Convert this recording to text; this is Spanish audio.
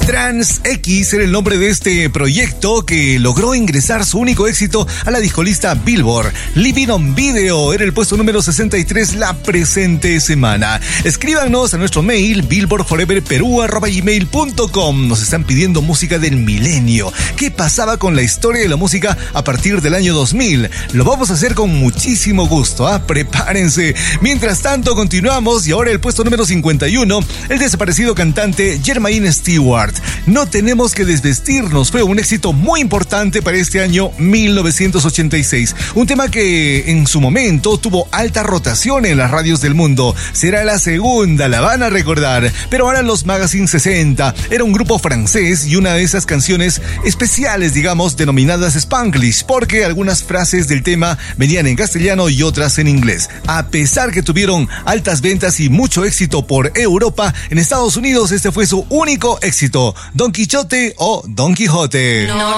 Trans X era el nombre de este proyecto que logró ingresar su único éxito a la discolista Billboard. Living on Video era el puesto número 63 la presente semana. Escríbanos a nuestro mail billboardforeverperu@gmail.com. Nos están pidiendo música del milenio. ¿Qué pasaba con la historia de la música a partir del año 2000? Lo vamos a hacer con muchísimo gusto, prepárense. Mientras tanto, continuamos y ahora el puesto número 51, el desaparecido cantante Jermaine Stewart. No tenemos que desvestirnos fue un éxito muy importante para este año 1986. Un tema que en su momento tuvo alta rotación en las radios del mundo. Será la segunda, la van a recordar. Pero ahora los Magazine 60 era un grupo francés y una de esas canciones especiales, digamos, denominadas Spanglish, porque algunas frases del tema venían en castellano y otras en inglés. A pesar que tuvieron altas ventas y mucho éxito por Europa, en Estados Unidos este fue su único éxito. Don Quijote o Don Quijote. No.